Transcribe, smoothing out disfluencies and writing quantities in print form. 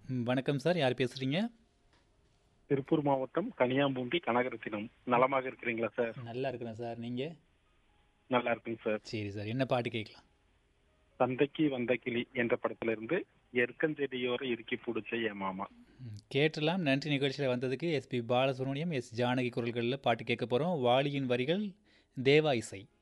வணக்கம் சார். யார் பேசுறீங்க? திருப்பூர் மாவட்டம் கனியாம்பூண்டி கனகரத்தினம். நலமாக இருக்கிறீங்களா சார்? நல்லா இருக்கிறேன் சார். நீங்க? நல்லா இருக்குங்க சார். சரி சார். என்ன பாட்டு கேட்கலாம்? தந்தைக்கு வந்த கிளி என்ற படத்துல இருந்து எருக்கஞ்செடியோர இறுக்கி புடிச்ச என் மாமா. கேட்டலாம். நன்றி நிகழ்ச்சியில் வந்ததுக்கு. எஸ்பி பாலசுப்ரமணியம், எஸ் ஜானகி குரல்களில் பாட்டு கேட்க போகிறோம். வாலியின் வரிகள், தேவா இசை.